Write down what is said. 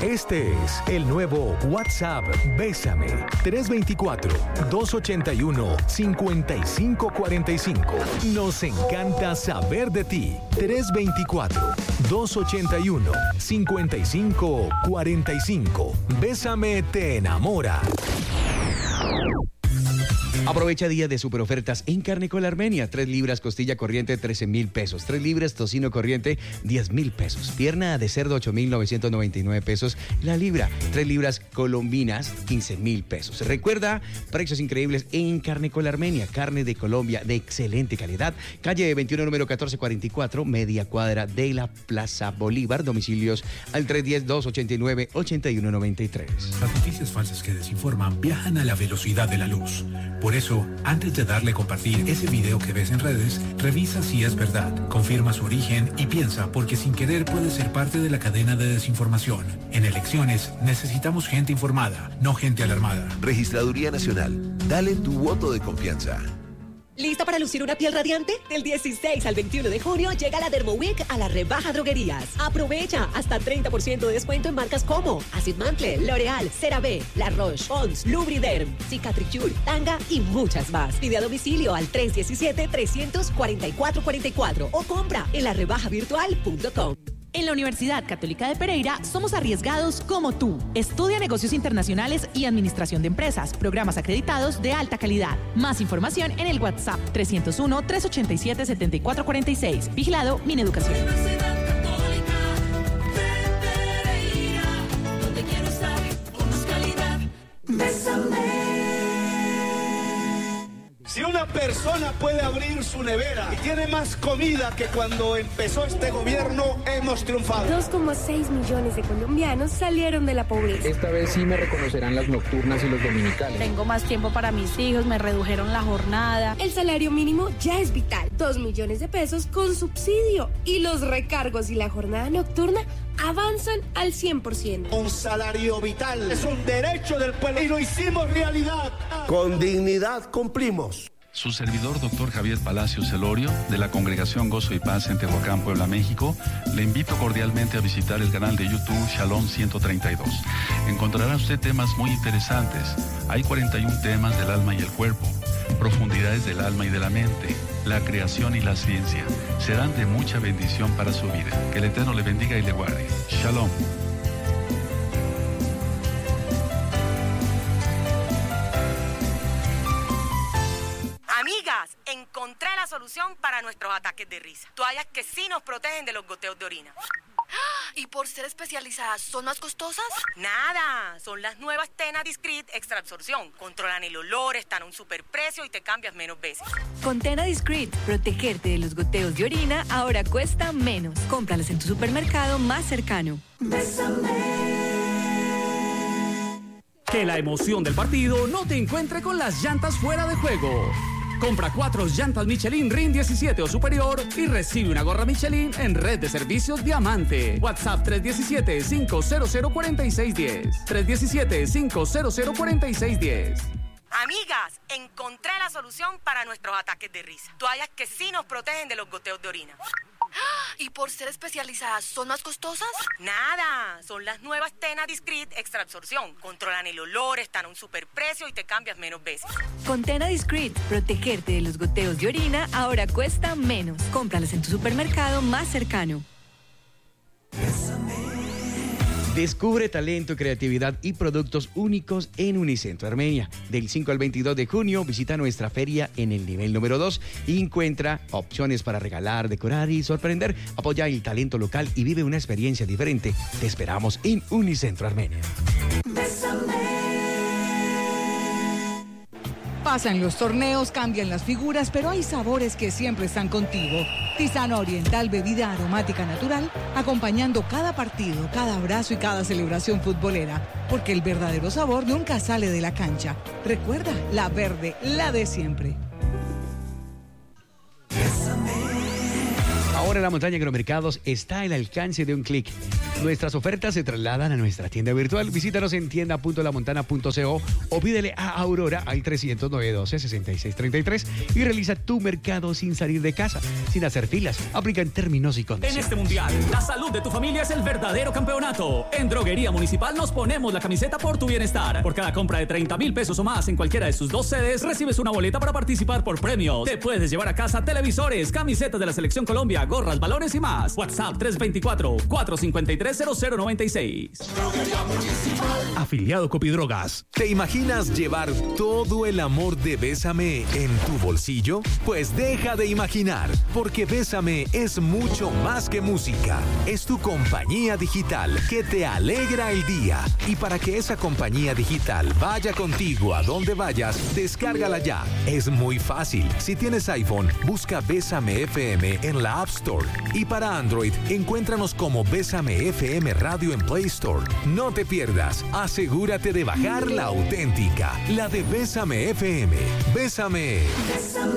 Este es el nuevo WhatsApp Bésame. 324-281-5545. Nos encanta saber de ti. 324-281-5545. Bésame te enamora. Aprovecha día de super ofertas en Carnecol Armenia. 3 libras costilla corriente, 13,000 pesos. 3 libras tocino corriente, 10,000 pesos. Pierna de cerdo, 8,999 pesos la libra. 3 libras colombinas, 15,000 pesos. Recuerda, precios increíbles en Carnecol Armenia. Carne de Colombia de excelente calidad. Calle 21, número 1444, media cuadra de la Plaza Bolívar. Domicilios al 310-289-8193. Las noticias falsas que desinforman viajan a la velocidad de la luz. Por eso, antes de darle a compartir ese video que ves en redes, revisa si es verdad, confirma su origen y piensa, porque sin querer puede ser parte de la cadena de desinformación. En elecciones necesitamos gente informada, no gente alarmada. Registraduría Nacional. Dale tu voto de confianza. ¿Lista para lucir una piel radiante? Del 16 al 21 de junio llega la Dermo Week a la rebaja droguerías. Aprovecha hasta 30% de descuento en marcas como Acid Mantle, L'Oreal, CeraVe, La Roche, Pond's, Lubriderm, Cicatricure, Tanga y muchas más. Pide a domicilio al 317-344-44 o compra en larebajavirtual.com. En la Universidad Católica de Pereira somos arriesgados como tú. Estudia negocios internacionales y administración de empresas, programas acreditados de alta calidad. Más información en el WhatsApp 301-387-7446. Vigilado Mineducación. Universidad Católica de Pereira, donde quiero estar con más calidad. Bésame. Si una persona puede abrir su nevera y tiene más comida que cuando empezó este gobierno, hemos triunfado. 2,6 millones de colombianos salieron de la pobreza. Esta vez sí me reconocerán las nocturnas y los dominicales. Tengo más tiempo para mis hijos, me redujeron la jornada. El salario mínimo ya es vital. 2 millones de pesos con subsidio. Y los recargos y la jornada nocturna avanzan al 100%. Un salario vital es un derecho del pueblo y lo hicimos realidad. Con dignidad cumplimos. Su servidor, doctor Javier Palacios Celorio, de la Congregación Gozo y Paz en Tehuacán, Puebla, México, le invito cordialmente a visitar el canal de YouTube Shalom 132. Encontrará usted temas muy interesantes. Hay 41 temas del alma y el cuerpo, profundidades del alma y de la mente, la creación y la ciencia. Serán de mucha bendición para su vida. Que el Eterno le bendiga y le guarde. Shalom. Amigas, encontré la solución para nuestros ataques de risa. Toallas que sí nos protegen de los goteos de orina. ¿Y por ser especializadas son más costosas? Nada, son las nuevas Tena Discreet Extra Absorción. Controlan el olor, están a un superprecio y te cambias menos veces. Con Tena Discreet, protegerte de los goteos de orina ahora cuesta menos. Cómpralas en tu supermercado más cercano. Que la emoción del partido no te encuentre con las llantas fuera de juego. Compra 4 llantas Michelin RIN 17 o superior y recibe una gorra Michelin en Red de Servicios Diamante. WhatsApp 317-500-4610. 317-500-4610. Amigas, encontré la solución para nuestros ataques de risa. Toallas que sí nos protegen de los goteos de orina. ¿Y por ser especializadas son más costosas? Nada, son las nuevas Tena Discreet Extra Absorción. Controlan el olor, están a un superprecio y te cambias menos veces. Con Tena Discreet, protegerte de los goteos de orina ahora cuesta menos. Cómpralas en tu supermercado más cercano. Descubre talento, creatividad y productos únicos en Unicentro Armenia. Del 5 al 22 de junio visita nuestra feria en el nivel número 2 y encuentra opciones para regalar, decorar y sorprender. Apoya el talento local y vive una experiencia diferente. Te esperamos en Unicentro Armenia. Pasan los torneos, cambian las figuras, pero hay sabores que siempre están contigo. Tisana Oriental, bebida aromática natural, acompañando cada partido, cada abrazo y cada celebración futbolera. Porque el verdadero sabor nunca sale de la cancha. Recuerda, la verde, la de siempre. Ahora la montaña Agromercados está al alcance de un clic. Nuestras ofertas se trasladan a nuestra tienda virtual. Visítanos en tienda.lamontana.co o pídele a Aurora al 300-912-6633 y realiza tu mercado sin salir de casa, sin hacer filas. Aplican términos y condiciones. En este mundial, la salud de tu familia es el verdadero campeonato. En Droguería Municipal nos ponemos la camiseta por tu bienestar. Por cada compra de 30,000 pesos o más en cualquiera de sus 2 sedes, recibes una boleta para participar por premios. Te puedes llevar a casa televisores, camisetas de la Selección Colombia, gorras, balones y más. WhatsApp 324-453-0096. Afiliado Copidrogas. ¿Te imaginas llevar todo el amor de Bésame en tu bolsillo? Pues deja de imaginar, porque Bésame es mucho más que música. Es tu compañía digital que te alegra el día. Y para que esa compañía digital vaya contigo a donde vayas, descárgala ya. Es muy fácil. Si tienes iPhone, busca Bésame FM en la App Store. Y para Android, encuéntranos como Bésame FM Radio en Play Store. No te pierdas. Asegúrate de bajar la auténtica, la de Bésame FM. Bésame.